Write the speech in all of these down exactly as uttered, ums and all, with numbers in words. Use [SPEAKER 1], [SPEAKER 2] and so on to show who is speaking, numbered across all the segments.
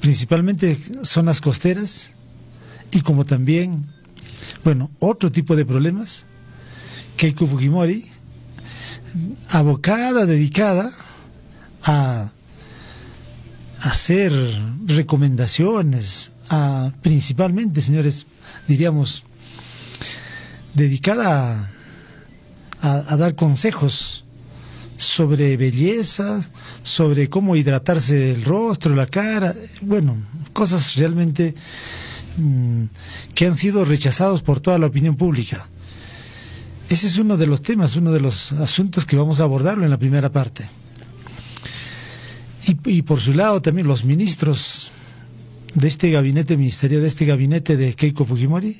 [SPEAKER 1] principalmente zonas costeras, y como también, bueno, otro tipo de problemas. Keiko Fujimori, abocada, dedicada a hacer recomendaciones, a principalmente, señores, diríamos, dedicada a, a, a dar consejos sobre belleza, sobre cómo hidratarse el rostro, la cara, bueno, cosas realmente mmm, que han sido rechazados por toda la opinión pública. Ese es uno de los temas, uno de los asuntos que vamos a abordarlo en la primera parte. Y, y por su lado también los ministros de este gabinete ministerial, de este gabinete de Keiko Fujimori,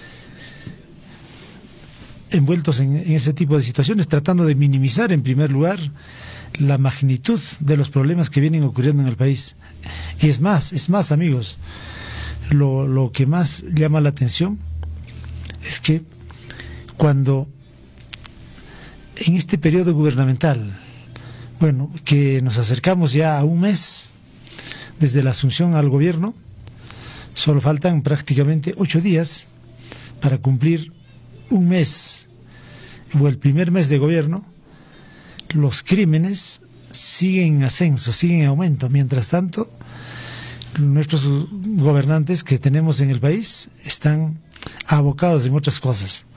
[SPEAKER 1] envueltos en, en ese tipo de situaciones, tratando de minimizar en primer lugar la magnitud de los problemas que vienen ocurriendo en el país. Y es más, es más, amigos, lo, lo que más llama la atención es que cuando en este periodo gubernamental, bueno, que nos acercamos ya a un mes desde la asunción al gobierno, solo faltan prácticamente ocho días para cumplir un mes, o el primer mes de gobierno. Los crímenes siguen en ascenso, siguen en aumento. Mientras tanto, nuestros gobernantes que tenemos en el país están abocados en otras cosas.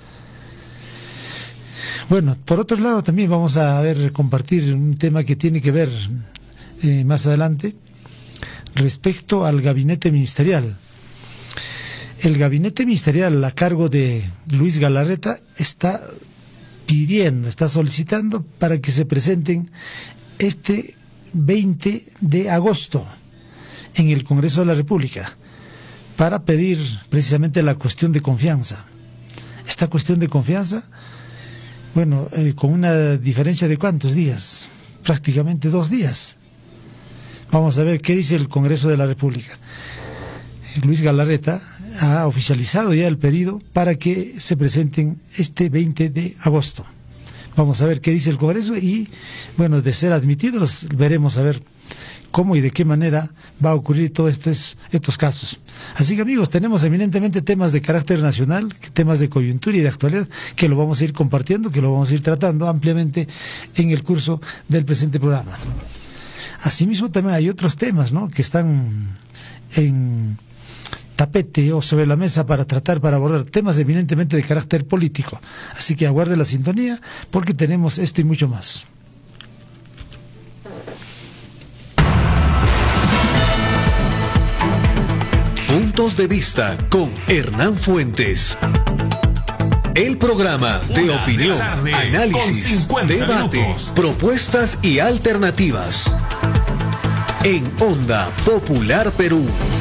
[SPEAKER 1] Bueno, por otro lado también vamos a ver, compartir un tema que tiene que ver eh, más adelante respecto al gabinete ministerial. El gabinete ministerial a cargo de Luis Galarreta está pidiendo, está solicitando para que se presenten este veinte de agosto en el Congreso de la República para pedir precisamente la cuestión de confianza. Esta cuestión de confianza, bueno, eh, con una diferencia de ¿cuántos días? Prácticamente dos días. Vamos a ver qué dice el Congreso de la República. Luis Galarreta ha oficializado ya el pedido para que se presenten este veinte de agosto. Vamos a ver qué dice el Congreso y, bueno, de ser admitidos, veremos a ver cómo y de qué manera va a ocurrir todos estos, estos casos. Así que, amigos, tenemos eminentemente temas de carácter nacional, temas de coyuntura y de actualidad, que lo vamos a ir compartiendo, que lo vamos a ir tratando ampliamente en el curso del presente programa. Asimismo, también hay otros temas, ¿no?, que están en tapete o sobre la mesa para tratar, para abordar temas eminentemente de carácter político. Así que aguarde la sintonía, porque tenemos esto y mucho más.
[SPEAKER 2] Puntos de vista con Hernán Fuentes. El programa de Una opinión, de análisis, debate, minutos. Propuestas y alternativas. En Onda Popular Perú.